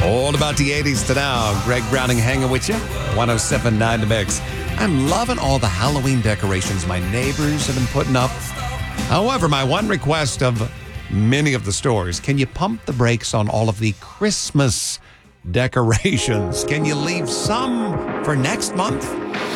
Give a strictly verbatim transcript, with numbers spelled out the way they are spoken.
All about the eighties to now. Greg Browning hanging with you. one oh seven point nine The Mix. I'm loving all the Halloween decorations my neighbors have been putting up. However, my one request of many of the stores, can you pump the brakes on all of the Christmas decorations? Can you leave some for next month?